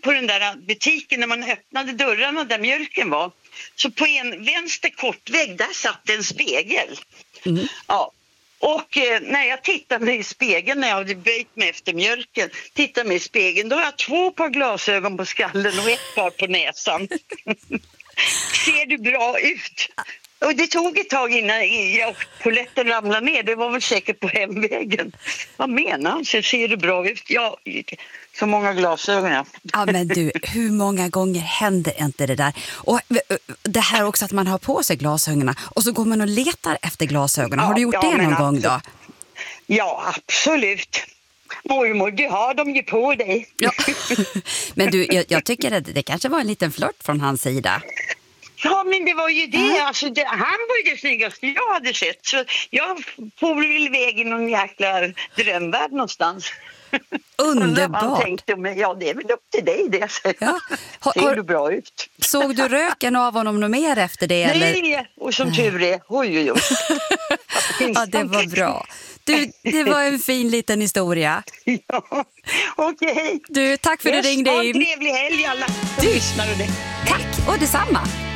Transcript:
på den där butiken när man öppnade dörrarna där mjölken var. Så på en vänster kortvägg där satt en spegel. Mm. Ja. Och när jag tittade i spegeln när jag hade böjt mig efter mjölken, tittade mig i spegeln, då har jag 2 par glasögon på skallen och 1 par på näsan. Ser du bra ut? Och det tog ett tag innan polletten ramlade ner. Det var väl säkert på hemvägen. Vad menar han? Ser du bra ut? Ja, så många glasögon. Ja, men du, hur många gånger händer inte det där? Och det här också att man har på sig glasögonen och så går man och letar efter glasögonen. Har du gjort det någon gång då? Ja, absolut. Mormor, du har dem ju på dig. Ja. Men du, jag tycker att det kanske var en liten flört från hans sida. Ja, men det var ju det. Alltså, han var ju det snyggaste jag hade sett. Så jag får väl iväg i någon jäkla drömvärld någonstans. Underbart. Han tänkte, men ja, det är väl upp till dig det. Ja. Ser du bra ut? Såg du röken av honom något mer efter det? Nej, eller? Och som tur är. Oj. Ja, det var bra. Du, det var en fin liten historia. Ja, okej. Du, tack för att du ringde in. Ha en trevlig helg alla som lyssnar. Tack, och detsamma.